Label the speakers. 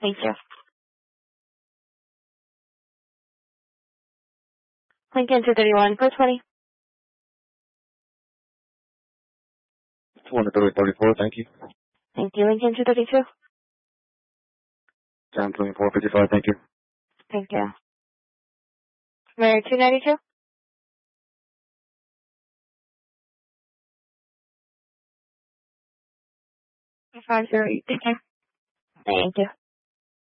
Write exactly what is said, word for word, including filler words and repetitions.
Speaker 1: Thank you. Lincoln two thirty-one, four twenty.
Speaker 2: twenty-three thirty-four, thank you.
Speaker 1: Thank you. Lincoln two thirty-two.
Speaker 2: John twenty-four fifty-five, thank you.
Speaker 1: Thank you. Mary two ninety-two. five zero eight. Thank you. Thank you.